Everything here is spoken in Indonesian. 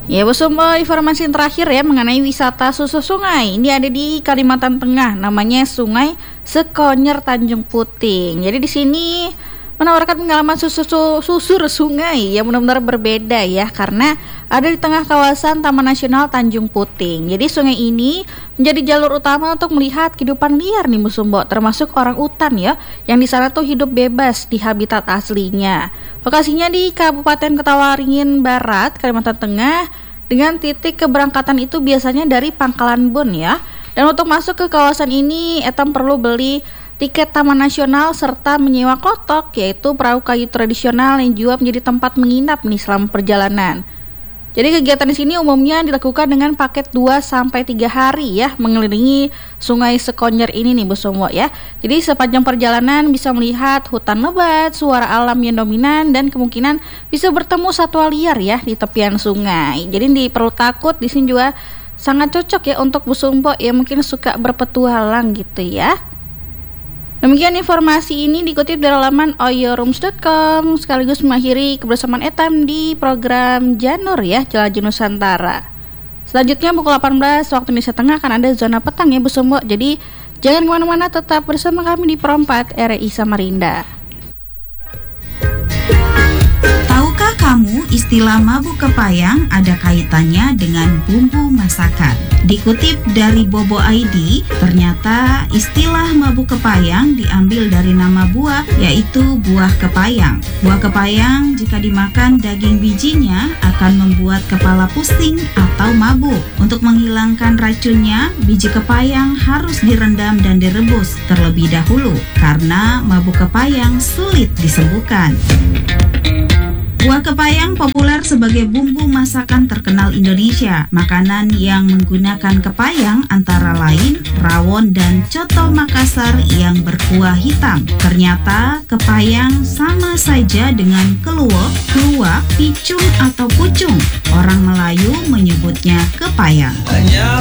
Ya, Bu Sumbo, informasi terakhir ya mengenai wisata susu sungai. Ini ada di Kalimantan Tengah, namanya Sungai Sekonyer Tanjung Puting. Jadi di sini menawarkan pengalaman susur sungai yang benar-benar berbeda ya, karena ada di tengah kawasan Taman Nasional Tanjung Puting. Jadi sungai ini menjadi jalur utama untuk melihat kehidupan liar nih, Bu Sumbo, termasuk orang utan ya, yang di sana tuh hidup bebas di habitat aslinya. Lokasinya di Kabupaten Ketawaringin Barat, Kalimantan Tengah, dengan titik keberangkatan itu biasanya dari Pangkalan Bun ya. Dan untuk masuk ke kawasan ini, Etam perlu beli tiket Taman Nasional serta menyewa klotok, yaitu perahu kayu tradisional yang juga menjadi tempat menginap nih selama perjalanan. Jadi kegiatan di sini umumnya dilakukan dengan paket 2-3 hari ya, mengelilingi Sungai Sekonyer ini nih, Bu Sumbo ya. Jadi sepanjang perjalanan bisa melihat hutan lebat, suara alam yang dominan, dan kemungkinan bisa bertemu satwa liar ya di tepian sungai. Jadi perlu takut, di sini juga sangat cocok ya untuk Bu Sumbo yang mungkin suka berpetualang gitu ya. Demikian informasi ini dikutip dari laman oyorooms.com, sekaligus mengakhiri kebersamaan Etam di program Janur ya, Jelajah Nusantara. Selanjutnya pukul 18 waktu Indonesia Tengah akan ada zona petang ya, Bu Sumbo. Jadi jangan kemana-mana, tetap bersama kami di Pro 4 RRI Samarinda. Tahukah kamu istilah mabuk kepayang ada kaitannya dengan bumbu masakan? Dikutip dari Bobo ID, ternyata istilah mabuk kepayang diambil dari nama buah, yaitu buah kepayang. Buah kepayang jika dimakan daging bijinya akan membuat kepala pusing atau mabuk. Untuk menghilangkan racunnya, biji kepayang harus direndam dan direbus terlebih dahulu, karena mabuk kepayang sulit disembuhkan. Buah kepayang populer sebagai bumbu masakan terkenal Indonesia. Makanan yang menggunakan kepayang antara lain rawon dan coto Makassar yang berkuah hitam. Ternyata kepayang sama saja dengan keluak, picung atau pucung. Orang Melayu menyebutnya kepayang.